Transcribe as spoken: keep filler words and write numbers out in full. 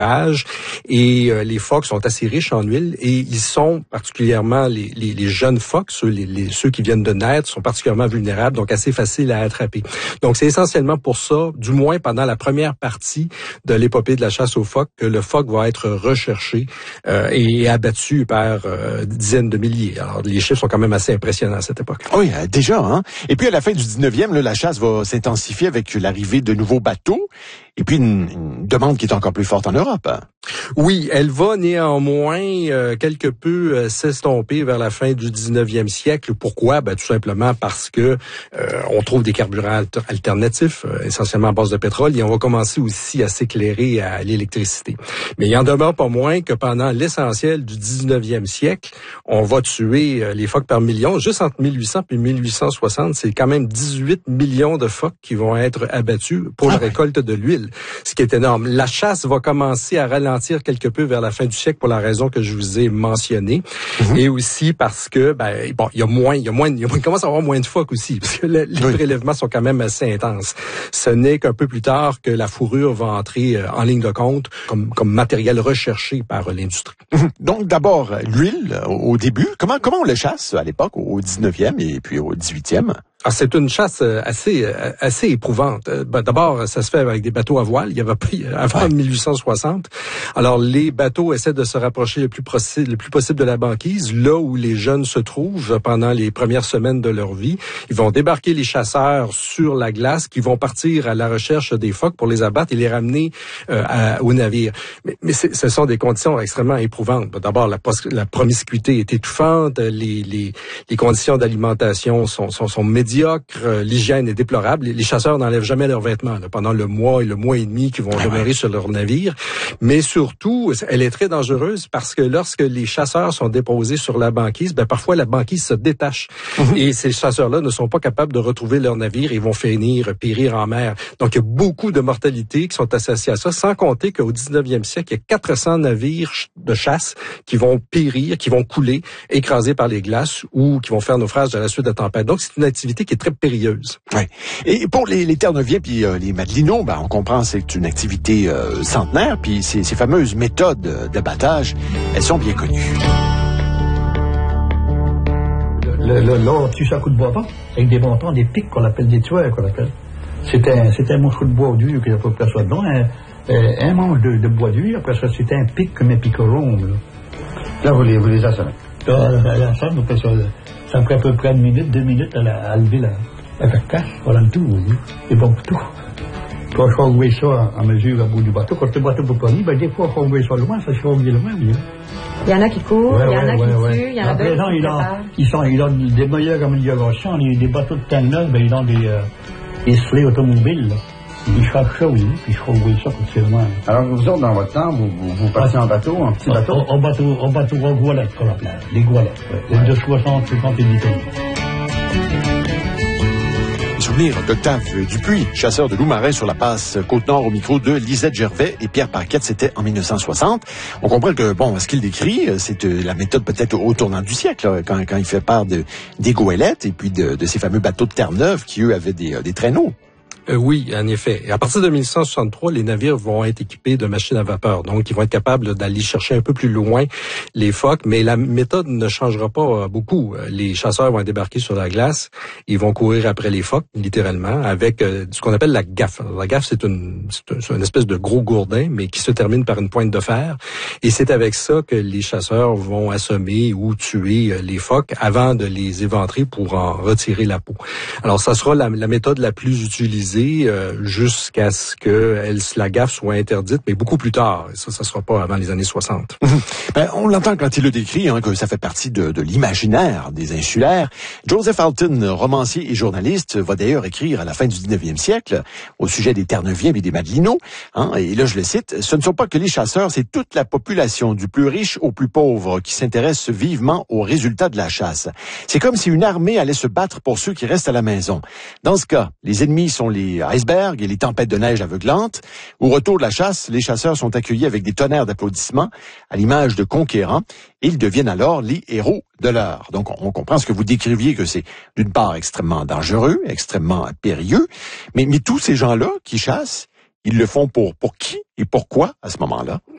et euh, les phoques sont assez riches en huile et ils sont particulièrement, les, les, les jeunes phoques, ceux, les, les, ceux qui viennent de naître, sont particulièrement vulnérables, donc assez faciles à attraper. Donc c'est essentiellement pour ça, du moins pendant la première partie de l'épopée de la chasse aux phoques, que le phoque va être recherché euh, et abattu par euh, dizaines de milliers. Alors les chiffres sont quand même assez impressionnants à cette époque. Oui, euh, déjà. Hein? Et puis à la fin du dix-neuvième, là, la chasse va s'intensifier avec l'arrivée de nouveaux bateaux et puis une, une demande qui est encore plus forte en Europe. Hein? Oui, elle va néanmoins euh, quelque peu euh, s'estomper vers la fin du dix-neuvième siècle. Pourquoi? Ben, tout simplement parce que euh, on trouve des carburants alternatifs, euh, essentiellement à base de pétrole, et on va commencer aussi à s'éclairer à l'électricité. Mais il en demeure pas moins que pendant l'essentiel du dix-neuvième siècle, on va tuer euh, les phoques par millions. Juste entre mille huit cents et mille huit cent soixante, c'est quand même dix-huit millions de phoques qui vont être abattus pour la récolte de l'huile, ce qui est énorme. La chasse va commencer à ralentir quelque peu vers la fin du siècle pour la raison que je vous ai mentionnée, mm-hmm. et aussi parce que ben bon, il y a moins, il y a moins, il, y a, il commence à avoir moins de phoques aussi, parce que le, les oui. prélèvements sont quand même assez intenses. Ce n'est qu'un peu plus tard que la fourrure va entrer euh, en ligne de compte comme comme matériel recherché par euh, l'industrie. Mm-hmm. Donc d'abord l'huile au début, comment comment on le chasse à l'époque au dix-neuvième et puis au dix-huitième? Ah, c'est une chasse assez assez éprouvante. D'abord, ça se fait avec des bateaux à voile. Il y avait pas avant ouais. mille huit cent soixante. Alors, les bateaux essaient de se rapprocher le plus possible, le plus possible de la banquise, là où les jeunes se trouvent pendant les premières semaines de leur vie. Ils vont débarquer les chasseurs sur la glace, qui vont partir à la recherche des phoques pour les abattre et les ramener euh, à, au navire. Mais, mais ce sont des conditions extrêmement éprouvantes. D'abord, la, la promiscuité est étouffante. Les les, les conditions d'alimentation sont sont, sont médiocres. L'hygiène est déplorable. Les chasseurs n'enlèvent jamais leurs vêtements là, pendant le mois et le mois et demi qu'ils vont demeurer sur leur navire. Mais surtout, elle est très dangereuse parce que lorsque les chasseurs sont déposés sur la banquise, ben parfois la banquise se détache. Mm-hmm. Et ces chasseurs-là ne sont pas capables de retrouver leur navire et vont finir périr en mer. Donc, il y a beaucoup de mortalités qui sont associées à ça, sans compter qu'au dix-neuvième siècle, il y a quatre cents navires de chasse qui vont périr, qui vont couler, écrasés par les glaces ou qui vont faire naufrage à la suite de tempêtes. Donc, c'est une activité qui est très périlleuse. Ouais. Et pour les, les Terre-Neuviens puis euh, les Madelinots, ben, on comprend que c'est une activité euh, centenaire, puis ces, ces fameuses méthodes d'abattage, elles sont bien connues. Le, le, là, on tue ça à coup de bois pas, avec des montants, des pics qu'on appelle des tueurs, qu'on appelle. C'était un, c'était un morceau de bois dur qu'il y a pas ça dedans, un, un manche de, de bois dur, après ça, c'était un pic comme un pic rond. Là, là vous les, vous les assommez. Là, l'ensemble, après ça, ça me fait à peu près une minute, deux minutes à, la, à lever la, la carcasse. Voilà le tout, vous voyez. C'est bon pour tout. Quand je vais enlever ça à mesure à bout du bateau, quand le bateau peut pas venir, ben des fois, il faut enlever ça loin, ça se fait enlever loin, vous voyez. Il y en a qui courent, ouais, il y en a ouais, qui ouais, tuent, il y en a d'autres présent, qui ils, ont, ils, sont, ils ont des meilleures améliorations. Les, des bateaux de Terre-Neuve, ben, ils ont des, euh, des sleds automobiles, là. Ils cherchent ça, oui, puis je crois envoyer ça pour c'est loin. Alors, vous autres, dans votre temps, vous, vous, vous passez en bateau, en petit bateau? En bateau, en bateau, en goélette, qu'on appelle. Les goélettes, ouais. Ouais. De soixante, soixante et dix tonnes. Souvenir d'Octave Dupuis, chasseur de loups marins sur la passe Côte-Nord, au micro de Lisette Gervais et Pierre Paquette, c'était en mille neuf cent soixante. On comprend que, bon, ce qu'il décrit, c'est la méthode peut-être au tournant du siècle, là, quand, quand il fait part de, des goélettes et puis de, de ces fameux bateaux de Terre-Neuve qui, eux, avaient des, des traîneaux. Euh, oui, en effet. Et à partir de mille cent soixante-trois, les navires vont être équipés de machines à vapeur. Donc, ils vont être capables d'aller chercher un peu plus loin les phoques. Mais la méthode ne changera pas beaucoup. Les chasseurs vont débarquer sur la glace. Ils vont courir après les phoques, littéralement, avec euh, ce qu'on appelle la gaffe. Alors, la gaffe, c'est une, c'est une espèce de gros gourdin, mais qui se termine par une pointe de fer. Et c'est avec ça que les chasseurs vont assommer ou tuer les phoques avant de les éventrer pour en retirer la peau. Alors, ça sera la, la méthode la plus utilisée Euh, jusqu'à ce que elle, la gaffe soit interdite, mais beaucoup plus tard. Ça, ça sera pas avant les années soixante. Ben, on l'entend quand il le décrit, hein, que ça fait partie de, de l'imaginaire des insulaires. Joseph Alton, romancier et journaliste, va d'ailleurs écrire à la fin du dix-neuvième siècle au sujet des Terre-Neuviens et des Madelinots. Hein, et là, je le cite, « Ce ne sont pas que les chasseurs, c'est toute la population, du plus riche au plus pauvre, qui s'intéresse vivement aux résultats de la chasse. C'est comme si une armée allait se battre pour ceux qui restent à la maison. Dans ce cas, les ennemis sont les icebergs et les tempêtes de neige aveuglantes. Au retour de la chasse, les chasseurs sont accueillis avec des tonnerres d'applaudissements, à l'image de conquérants, et ils deviennent alors les héros de l'heure. » Donc, on comprend ce que vous décriviez, que c'est d'une part extrêmement dangereux, extrêmement périlleux, mais, mais tous ces gens-là qui chassent, ils le font pour, pour qui et pourquoi à ce moment-là?